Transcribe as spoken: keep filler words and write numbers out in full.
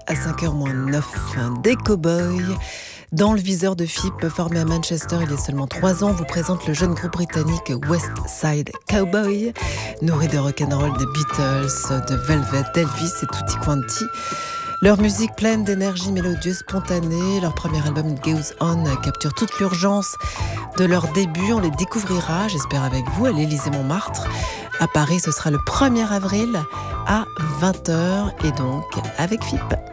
à cinq heures moins neuf. Des Cowboys. Dans le viseur de F I P, formé à Manchester il y a seulement trois ans, vous présente le jeune groupe britannique West Side Cowboy, nourri de rock'n'roll, des Beatles, de Velvet, d'Elvis et Tutti Quanti. Leur musique pleine d'énergie mélodieuse spontanée, leur premier album It Goes On capture toute l'urgence de leur début. On les découvrira, j'espère avec vous, à l'Élysée-Montmartre. À Paris, ce sera le premier avril à vingt heures et donc avec F I P.